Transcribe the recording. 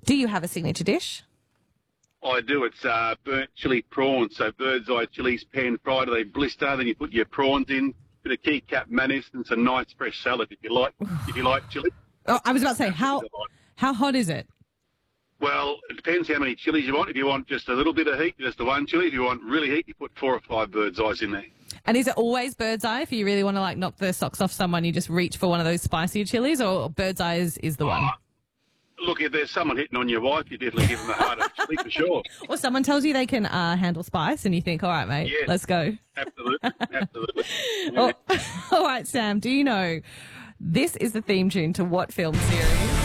Do you have a signature dish? I do. It's burnt chili prawns. So bird's eye chilies pan-fried. They blister. Then you put your prawns in, bit of key cap mayonnaise, and some nice fresh salad if you like. If you like chili. Oh, I was about to say, how hot is it? Well, it depends how many chilies you want. If you want just a little bit of heat, just the one chili. If you want really heat, you put 4 or 5 bird's eyes in there. And is it always bird's eye? If you really want to like knock the socks off someone, you just reach for one of those spicier chilies, or bird's eye is the one? Look, if there's someone hitting on your wife, you definitely give them a harder chili for sure. Or someone tells you they can handle spice and you think, all right, mate, Yes. let's go. Absolutely, absolutely. Oh, all right, Sam, do you know this is the theme tune to what film series?